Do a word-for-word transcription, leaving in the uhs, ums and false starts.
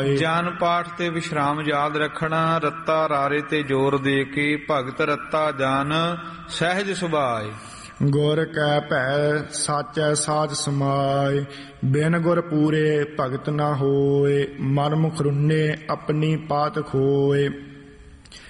ਜਾਨ ਪਾਠ ਤੇ ਵਿਸ਼ਰਾਮ ਯਾਦ ਰੱਖਣਾ। ਰੱਤਾ ਰਾਰੇ ਤੇ ਜੋਰ ਦੇ ਕੇ ਭਗਤ ਰੱਤਾ ਜਾਨ ਸਹਿਜ ਸੁਭਾਏ। ਗੁਰ ਕੈ ਭੈ ਸਾਚੈ ਸਾਚ ਸਮਾਏ। ਬਿਨ ਗੁਰ ਪੂਰੇ ਭਗਤ ਨਾ ਹੋਏ। ਮਨ ਮੁਖ ਰੁੰਨੇ ਆਪਣੀ ਪਾਤ ਖੋਏ।